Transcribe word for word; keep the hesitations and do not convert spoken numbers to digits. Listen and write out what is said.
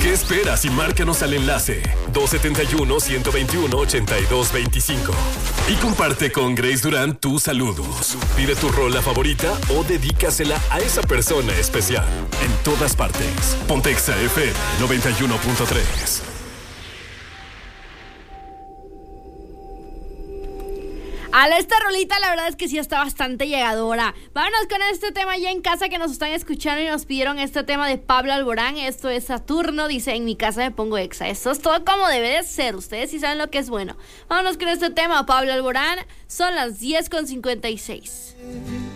¿Qué esperas y márcanos al enlace dos siete uno, uno dos uno, ocho dos dos cinco y comparte con Grace Durán tus saludos. Pide tu rola favorita o dedícasela a esa persona especial. En todas partes. Ponte Exa F M noventa y uno punto tres. Ale, esta rolita la verdad es que sí está bastante llegadora. Vámonos con este tema ya en casa que nos están escuchando y nos pidieron este tema de Pablo Alborán. Esto es Saturno, dice, en mi casa me pongo Exa. Esto es todo como debe de ser, ustedes sí saben lo que es bueno. Vámonos con este tema, Pablo Alborán, son las diez con cincuenta y seis.